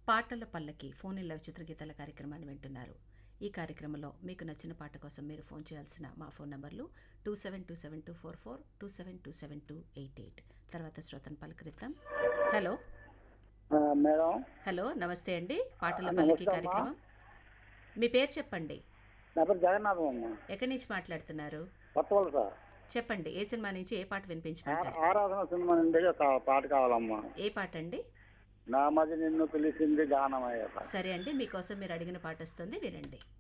పాటల పల్లకి phone in live చిత్రగీతాల కార్యక్రమాన్ని వింటున్నారు. ఈ కార్యక్రమంలో మీకు నచ్చిన పాట కోసం మీరు ఫోన్ చేయాల్సిన మా ఫోన్ నంబర్లు 27272442, 27272888. తర్వాత శ్రోతను పలకరిద్దాం. హలో మేడం హలో నమస్తే అండి. పాటల నమస్తే పల్లకి అమ్మా. కార్యక్రమం. మీ పేరు చెప్పండి. నా పేరు జగన్నాథం అమ్మ. ఎక్కడి నుంచి మాట్లాడుతున్నారు? కొత్తవాళ్ళు సార్. చెప్పండి, ఏ సినిమా నుంచి ఏ పాట వినిపించమంటారు? ఆరాధన సినిమా నుండి ఒక పాట కావాలమ్మా. ఏ పాట అండి? నా మధ్య నిన్ను పిలిచింది గానమయ్య. సరే అండి, మీకోసం మీరు అడిగిన పాట వస్తుంది, వినండి.